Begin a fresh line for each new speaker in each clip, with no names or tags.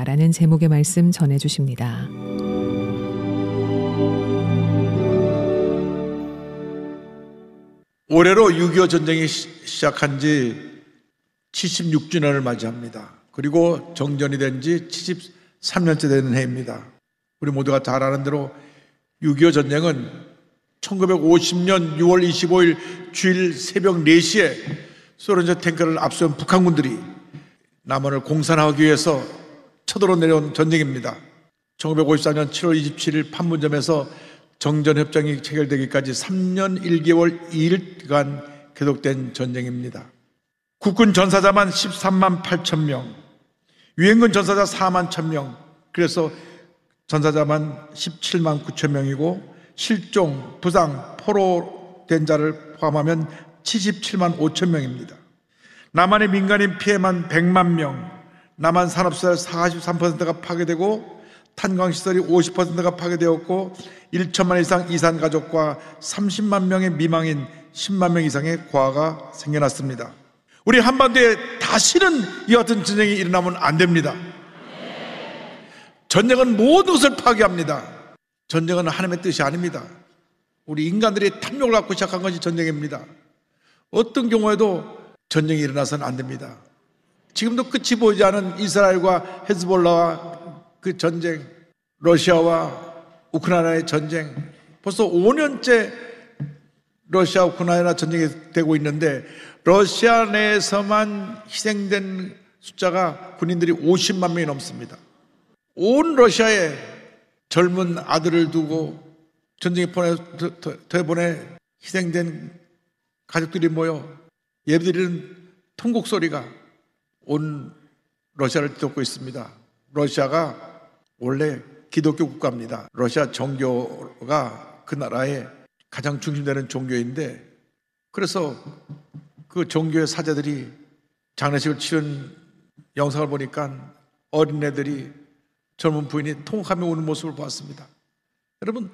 라는 제목의 말씀 전해주십니다.
올해로 6.25 전쟁이 시작한 지 76주년을 맞이합니다. 그리고 정전이 된 지 73년째 되는 해입니다. 우리 모두가 잘 아는 대로 6.25 전쟁은 1950년 6월 25일 주일 새벽 4시에 소련제 탱크를 앞세운 북한군들이 남한을 공산하기 위해서 쳐들어 내려온 전쟁입니다. 1954년 7월 27일 판문점에서 정전협정이 체결되기까지 3년 1개월 2일간 계속된 전쟁입니다. 국군 전사자만 13만 8천 명, 유엔군 전사자 4만 1천 명, 그래서 전사자만 17만 9천 명이고 실종, 부상, 포로된 자를 포함하면 77만 5천 명입니다. 남한의 민간인 피해만 100만 명, 남한 산업시설 43%가 파괴되고 탄광시설이 50%가 파괴되었고 1천만 이상 이산가족과 30만 명의 미망인 10만 명 이상의 고아가 생겨났습니다. 우리 한반도에 다시는 이와 같은 전쟁이 일어나면 안 됩니다. 전쟁은 모든 것을 파괴합니다. 전쟁은 하나님의 뜻이 아닙니다. 우리 인간들이 탐욕을 갖고 시작한 것이 전쟁입니다. 어떤 경우에도 전쟁이 일어나서는 안 됩니다. 지금도 끝이 보이지 않은 이스라엘과 헤즈볼라와 그 전쟁, 러시아와 우크라이나의 전쟁, 벌써 5년째 러시아 우크라이나 전쟁이 되고 있는데 러시아 내에서만 희생된 숫자가 군인들이 50만 명이 넘습니다. 온 러시아에 젊은 아들을 두고 전쟁에 되보내 희생된 가족들이 모여 예배드리는 통곡 소리가 온 러시아를 뒤덮고 있습니다. 러시아가 원래 기독교 국가입니다. 러시아 정교가 그 나라의 가장 중심되는 종교인데, 그래서 그 종교의 사제들이 장례식을 치른 영상을 보니까 어린애들이 젊은 부인이 통곡하며 우는 모습을 보았습니다. 여러분,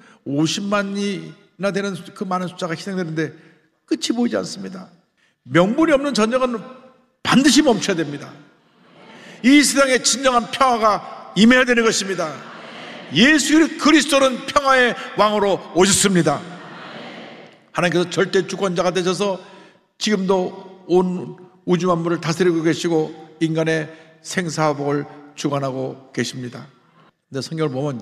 50만이나 되는 그 많은 숫자가 희생되는데 끝이 보이지 않습니다. 명분이 없는 전쟁은 반드시 멈춰야 됩니다. 이 세상에 진정한 평화가 임해야 되는 것입니다. 예수 그리스도는 평화의 왕으로 오셨습니다. 하나님께서 절대 주권자가 되셔서 지금도 온 우주 만물을 다스리고 계시고 인간의 생사복을 주관하고 계십니다. 근데 성경을 보면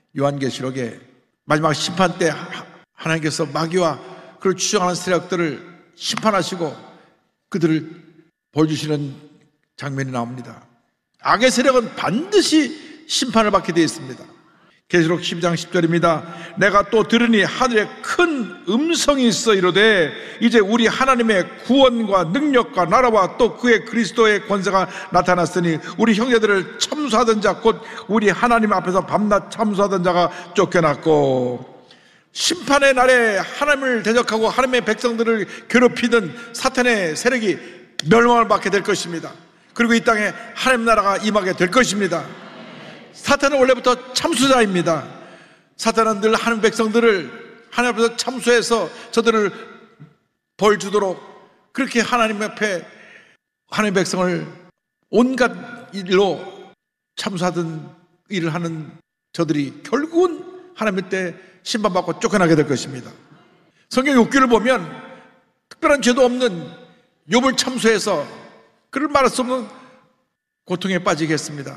요한계시록에 마지막 심판 때 하나님께서 마귀와 그를 추종하는 세력들을 심판하시고 그들을 보여주시는 장면이 나옵니다. 악의 세력은 반드시 심판을 받게 되어 있습니다. 계시록 12장 10절입니다. 내가 또 들으니 하늘에 큰 음성이 있어 이르되 이제 우리 하나님의 구원과 능력과 나라와 또 그의 그리스도의 권세가 나타났으니 우리 형제들을 참수하던 자 곧 우리 하나님 앞에서 밤낮 참수하던 자가 쫓겨났고, 심판의 날에 하나님을 대적하고 하나님의 백성들을 괴롭히던 사탄의 세력이 멸망을 받게 될 것입니다. 그리고 이 땅에 하나님 나라가 임하게 될 것입니다. 사탄은 원래부터 참수자입니다. 사탄은 늘 하나님 백성들을 하나님 앞에서 참수해서 저들을 벌 주도록 그렇게 하나님 앞에 하나님 백성을 온갖 일로 참수하던 일을 하는 저들이 결국은 하나님 때 심판받고 쫓겨나게 될 것입니다. 성경 욥기를 보면 특별한 죄도 없는 욥을 참수해서 그를 말할 수 없는 고통에 빠지게 했습니다.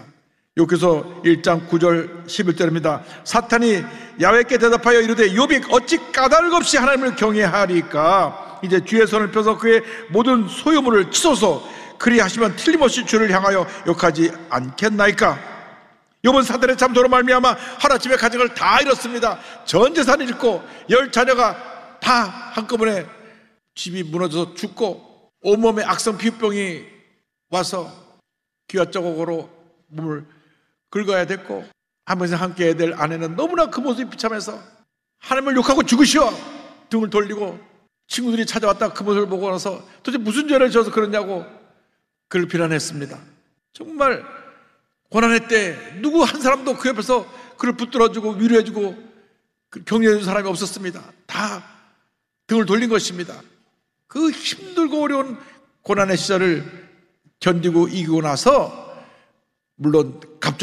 욥기서 1장 9절 11절입니다. 사탄이 야훼께 대답하여 이르되 욥이 어찌 까닭 없이 하나님을 경외하리까? 이제 주의 손을 펴서 그의 모든 소유물을 치소서. 그리하시면 틀림없이 주를 향하여 욕하지 않겠나이까? 욥은 사탄의 참소로 말미암아 하루아침에 가진 걸 다 잃었습니다. 전 재산을 잃고 10자녀가 다 한꺼번에 집이 무너져서 죽고 온몸에 악성 피부병이 와서 귀와 자국으로 몸을 긁어야 됐고, 하면서 함께 해야 될 아내는 너무나 그 모습이 비참해서 하나님을 욕하고 죽으시오 등을 돌리고, 친구들이 찾아왔다 그 모습을 보고 나서 도대체 무슨 죄를 져서 그러냐고 그를 비난했습니다. 정말 고난의 때 누구 한 사람도 그 옆에서 그를 붙들어주고 위로해주고 격려해준 사람이 없었습니다. 다 등을 돌린 것입니다. 그 힘들고 어려운 고난의 시절을 견디고 이기고 나서 물론